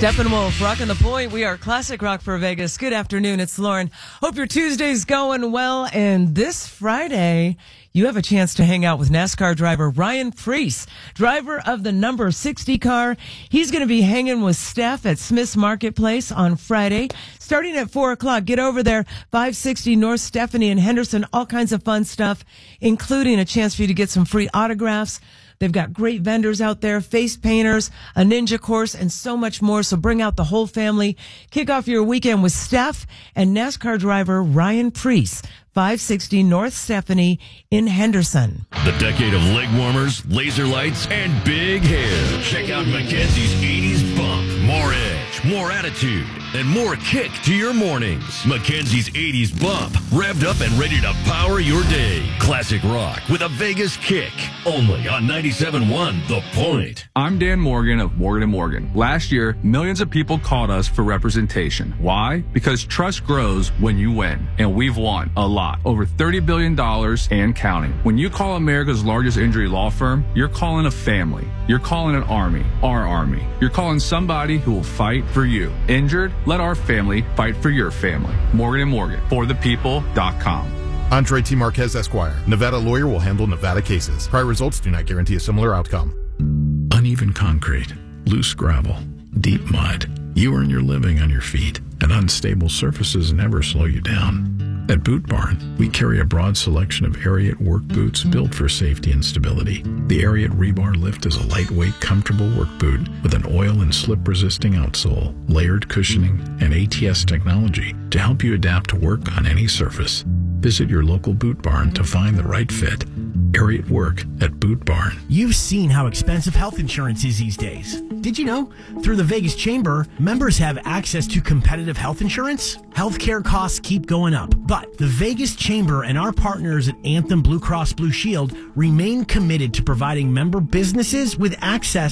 Steppenwolf, rocking the point. We are Classic Rock for Vegas. Good afternoon. It's Lauren. Hope your Tuesday's going well. And this Friday, you have a chance to hang out with NASCAR driver Ryan Preece, driver of the number 60 car. He's going to be hanging with Steph at Smith's Marketplace on Friday, starting at 4 o'clock. Get over there, 560 North Stephanie and Henderson. All kinds of fun stuff, including a chance for you to get some free autographs. They've got great vendors out there, face painters, a ninja course, and so much more. So bring out the whole family. Kick off your weekend with Steph and NASCAR driver Ryan Preece, 560 North Stephanie in Henderson. The decade of leg warmers, laser lights, and big hair. Check out Mackenzie's 80s bump. More edge, more attitude, and more kick to your mornings. Mackenzie's 80s bump. Revved up and ready to power your day. Classic rock with a Vegas kick. Only on 97.1 The Point. I'm Dan Morgan of Morgan & Morgan. Last year, millions of people called us for representation. Why? Because trust grows when you win. And we've won a lot. Over $30 billion and counting. When you call America's largest injury law firm, you're calling a family. You're calling an army. Our army. You're calling somebody who will fight for you. Injured? Let our family fight for your family. Morgan & Morgan. ForThePeople.com. Andre T. Marquez, Esquire. Nevada lawyer will handle Nevada cases. Prior results do not guarantee a similar outcome. Uneven concrete, loose gravel, deep mud. You earn your living on your feet, and unstable surfaces never slow you down. At Boot Barn, we carry a broad selection of Ariat work boots built for safety and stability. The Ariat Rebar Lift is a lightweight, comfortable work boot with an oil and slip-resisting outsole, layered cushioning, and ATS technology to help you adapt to work on any surface. Visit your local Boot Barn to find the right fit. Ariat Work at Boot Barn. You've seen how expensive health insurance is these days. Did you know? Through the Vegas Chamber, members have access to competitive health insurance. Healthcare costs keep going up, but the Vegas Chamber and our partners at Anthem Blue Cross Blue Shield remain committed to providing member businesses with access